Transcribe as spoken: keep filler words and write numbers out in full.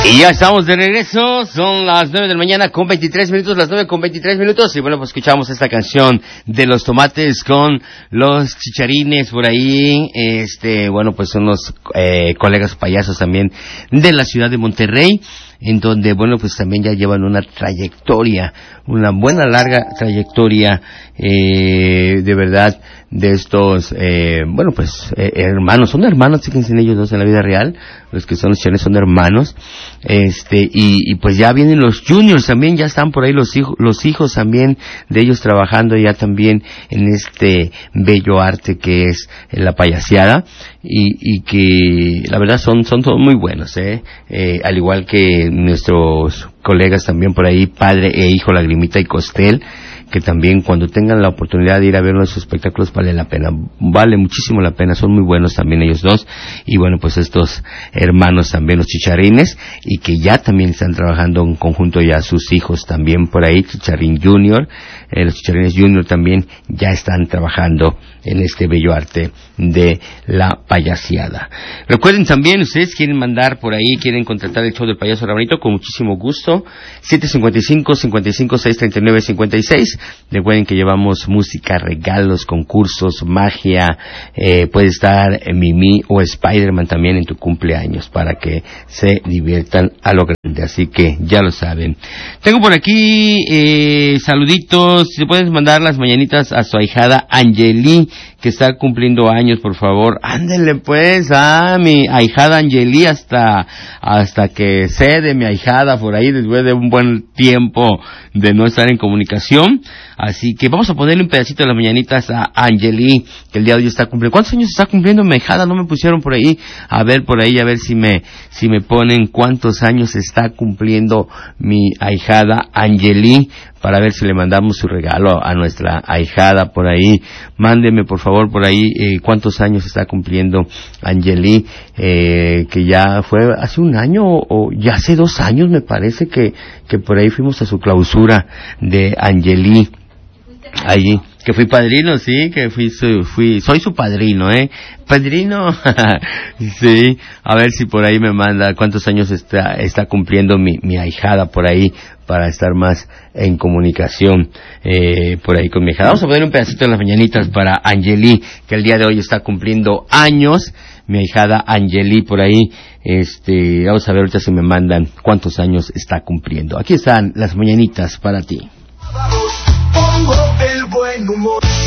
Y ya estamos de regreso, son las nueve de la mañana con veintitrés minutos, las nueve con veintitrés minutos, y bueno, pues escuchamos esta canción de Los Tomates con Los Chicharines por ahí, este, bueno, pues son los eh, colegas payasos también de la ciudad de Monterrey, en donde, bueno, pues también ya llevan una trayectoria, una buena larga trayectoria, eh, de verdad, de estos, eh, bueno, pues, eh, hermanos, son hermanos, fíjense en ellos dos en la vida real, los que son los chicharines son hermanos, este, y, y pues ya vienen los juniors también, ya están por ahí los hijos, los hijos también de ellos trabajando ya también en este bello arte que es la payaseada, y, y que la verdad son, son todos muy buenos, eh, eh, al igual que nuestros colegas también por ahí, padre e hijo, Lagrimita y Costel, que también cuando tengan la oportunidad de ir a ver nuestros espectáculos vale la pena, vale muchísimo la pena, son muy buenos también ellos dos, y bueno, pues estos hermanos también, los Chicharines, y que ya también están trabajando en conjunto ya sus hijos también por ahí, Chicharín Junior, eh, los Chicharines Junior también ya están trabajando en este bello arte de la payaseada. Recuerden también, ustedes quieren mandar por ahí, quieren contratar el show del payaso Rabanito, con muchísimo gusto, siete cinco cinco, cinco cinco seis, tres nueve cinco seis. Recuerden que llevamos música, regalos, concursos, magia, eh, puede estar Mimi o Spider-Man también en tu cumpleaños para que se diviertan a lo grande, así que ya lo saben. Tengo por aquí eh, saluditos, si puedes mandar las mañanitas a su ahijada Angeli, que está cumpliendo años, por favor, ándele pues a mi ahijada Angeli hasta hasta que cede mi ahijada por ahí después de un buen tiempo de no estar en comunicación, así que vamos a ponerle un pedacito de las mañanitas a Angeli, que el día de hoy está cumpliendo. ¿Cuántos años está cumpliendo mi ahijada? No me pusieron por ahí, a ver por ahí, a ver si me si me ponen cuántos años está cumpliendo mi ahijada Angeli, para ver si le mandamos su regalo a nuestra ahijada por ahí. Mándeme por favor por ahí eh, cuántos años está cumpliendo Angeli, eh, que ya fue hace un año o ya hace dos años me parece que que por ahí fuimos a su clausura de Angeli. Allí, que fui padrino, sí, que fui su, fui, soy su padrino, eh, padrino, sí, a ver si por ahí me manda cuántos años está, está cumpliendo mi, mi ahijada por ahí, para estar más en comunicación, eh, por ahí con mi ahijada. Vamos a poner un pedacito de las mañanitas para Angeli, que el día de hoy está cumpliendo años, mi ahijada Angeli por ahí, este, vamos a ver ahorita si me mandan cuántos años está cumpliendo. Aquí están las mañanitas para ti. Pongo el buen humor.